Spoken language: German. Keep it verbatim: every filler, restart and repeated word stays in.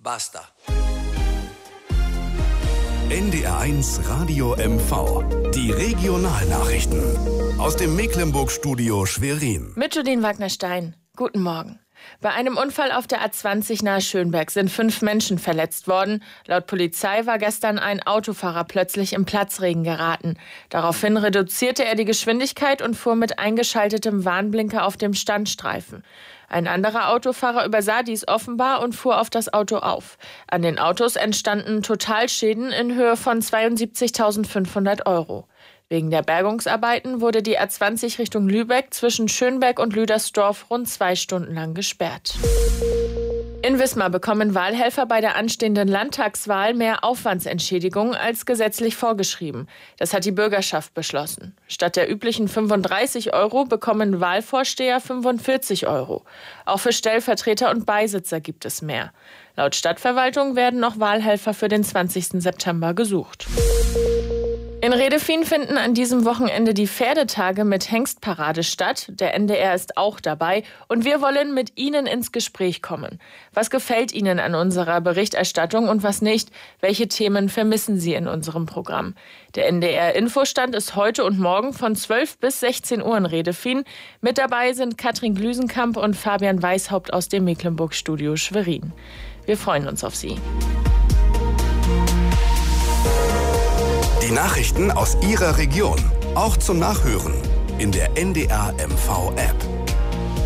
Basta. N D R eins Radio M V. Die Regionalnachrichten. Aus dem Mecklenburg-Studio Schwerin. Mit Judin Wagner-Stein. Guten Morgen. Bei einem Unfall auf der A zwanzig nahe Schönberg sind fünf Menschen verletzt worden. Laut Polizei war gestern ein Autofahrer plötzlich im Platzregen geraten. Daraufhin reduzierte er die Geschwindigkeit und fuhr mit eingeschaltetem Warnblinker auf dem Standstreifen. Ein anderer Autofahrer übersah dies offenbar und fuhr auf das Auto auf. An den Autos entstanden Totalschäden in Höhe von zweiundsiebzigtausendfünfhundert Euro. Wegen der Bergungsarbeiten wurde die A zwanzig Richtung Lübeck zwischen Schönberg und Lüdersdorf rund zwei Stunden lang gesperrt. In Wismar bekommen Wahlhelfer bei der anstehenden Landtagswahl mehr Aufwandsentschädigung als gesetzlich vorgeschrieben. Das hat die Bürgerschaft beschlossen. Statt der üblichen fünfunddreißig Euro bekommen Wahlvorsteher fünfundvierzig Euro. Auch für Stellvertreter und Beisitzer gibt es mehr. Laut Stadtverwaltung werden noch Wahlhelfer für den zwanzigsten September gesucht. In Redefien finden an diesem Wochenende die Pferdetage mit Hengstparade statt. Der N D R ist auch dabei und wir wollen mit Ihnen ins Gespräch kommen. Was gefällt Ihnen an unserer Berichterstattung und was nicht? Welche Themen vermissen Sie in unserem Programm? Der N D R-Infostand ist heute und morgen von zwölf bis sechzehn Uhr in Redefien. Mit dabei sind Katrin Glüsenkamp und Fabian Weishaupt aus dem Mecklenburg-Studio Schwerin. Wir freuen uns auf Sie. Die Nachrichten aus Ihrer Region, auch zum Nachhören in der N D R M V App.